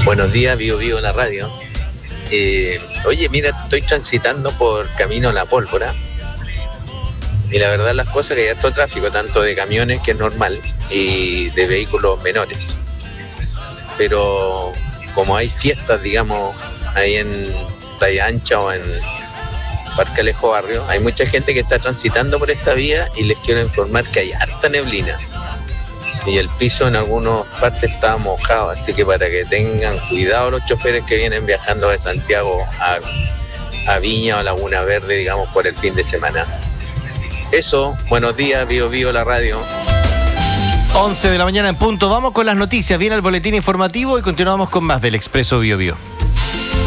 Buenos días, Bio en la radio. Oye, mira, estoy transitando por camino a La Pólvora y la verdad las cosas que hay harto tráfico, tanto de camiones, que es normal, y de vehículos menores. Pero como hay fiestas, digamos, ahí en Playa Ancha o en Parque Alejo Barrio, hay mucha gente que está transitando por esta vía y les quiero informar que hay harta neblina. Y el piso en algunas partes está mojado, así que para que tengan cuidado los choferes que vienen viajando de Santiago a Viña o Laguna Verde, digamos, por el fin de semana. Eso, buenos días, Bio la radio. 11 de la mañana en punto, vamos con las noticias, viene el boletín informativo y continuamos con más del Expreso Bio.